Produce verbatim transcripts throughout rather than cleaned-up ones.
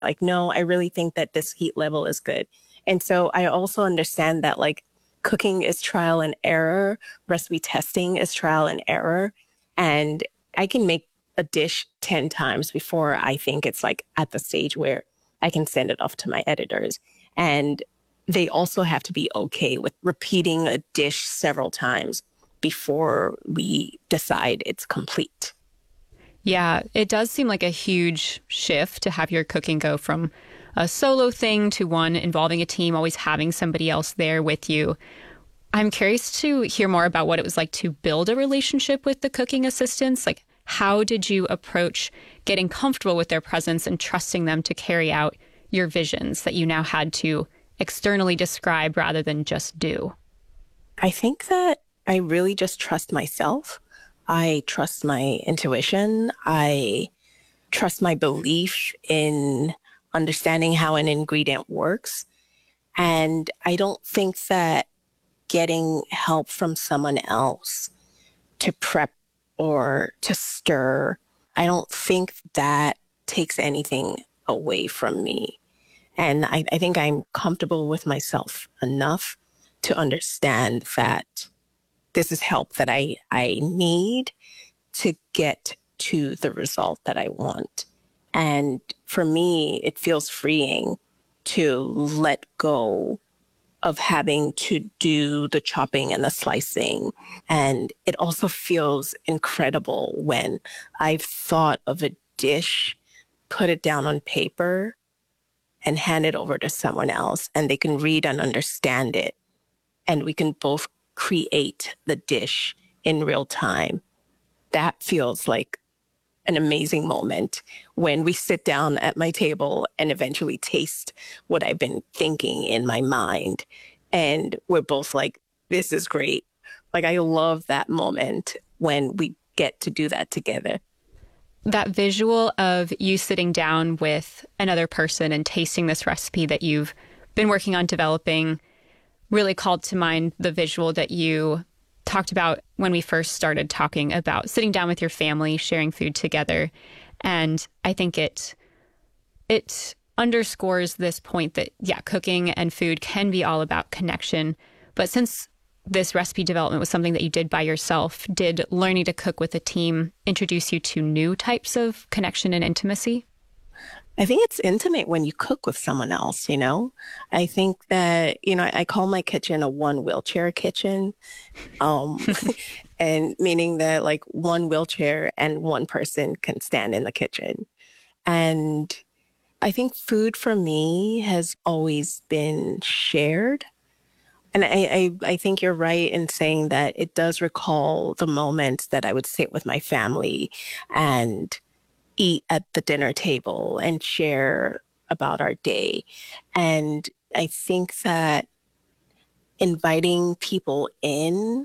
Like, no, I really think that this heat level is good. And so I also understand that like cooking is trial and error, recipe testing is trial and error. And I can make a dish ten times before I think it's like at the stage where I can send it off to my editors. And they also have to be okay with repeating a dish several times before we decide it's complete. Yeah, it does seem like a huge shift to have your cooking go from a solo thing to one involving a team, always having somebody else there with you. I'm curious to hear more about what it was like to build a relationship with the cooking assistants. Like, how did you approach getting comfortable with their presence and trusting them to carry out your visions that you now had to externally describe rather than just do? I think that I really just trust myself. I trust my intuition. I trust my belief in understanding how an ingredient works. And I don't think that getting help from someone else to prep or to stir, I don't think that takes anything away from me. And I, I think I'm comfortable with myself enough to understand that this is help that I, I need to get to the result that I want. And for me, it feels freeing to let go of having to do the chopping and the slicing. And it also feels incredible when I've thought of a dish, put it down on paper, and hand it over to someone else, and they can read and understand it. And we can both create the dish in real time. That feels like an amazing moment when we sit down at my table and eventually taste what I've been thinking in my mind. And we're both like, this is great. Like, I love that moment when we get to do that together. That visual of you sitting down with another person and tasting this recipe that you've been working on developing really called to mind the visual that you talked about when we first started talking about sitting down with your family, sharing food together. And I think it it underscores this point that, yeah, cooking and food can be all about connection. But since this recipe development was something that you did by yourself, did learning to cook with a team introduce you to new types of connection and intimacy? I think it's intimate when you cook with someone else, you know? I think that, you know, I call my kitchen a one wheelchair kitchen. Um, and meaning that like one wheelchair and one person can stand in the kitchen. And I think food for me has always been shared. And I, I, I think you're right in saying that it does recall the moments that I would sit with my family and eat at the dinner table and share about our day. And I think that inviting people in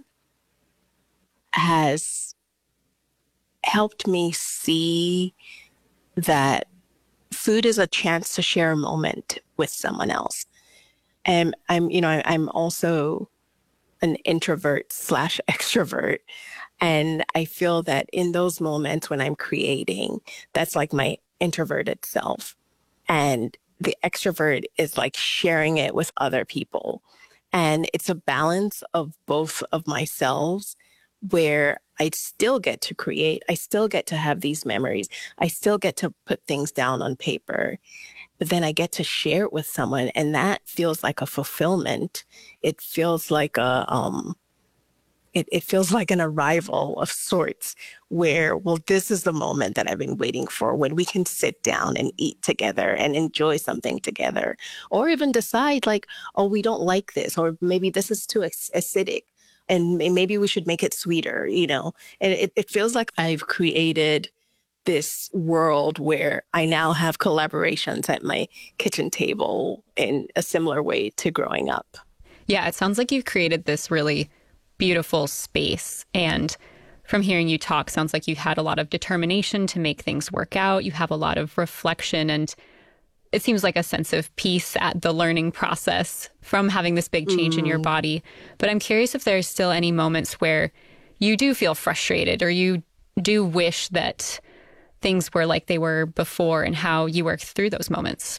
has helped me see that food is a chance to share a moment with someone else. And I'm, you know, I'm also an introvert slash extrovert. And I feel that in those moments when I'm creating, that's like my introverted self. And the extrovert is like sharing it with other people. And it's a balance of both of myself where I still get to create. I still get to have these memories. I still get to put things down on paper. But then I get to share it with someone. And that feels like a fulfillment. It feels like a, um, It, it feels like an arrival of sorts where, well, this is the moment that I've been waiting for when we can sit down and eat together and enjoy something together, or even decide like, oh, we don't like this, or maybe this is too ac- acidic and maybe we should make it sweeter, you know, and it, it feels like I've created this world where I now have collaborations at my kitchen table in a similar way to growing up. Yeah, it sounds like you've created this really beautiful space. And from hearing you talk, sounds like you had a lot of determination to make things work out. You have a lot of reflection, and it seems like a sense of peace at the learning process from having this big change mm. in your body. But I'm curious if there's still any moments where you do feel frustrated or you do wish that things were like they were before and how you worked through those moments.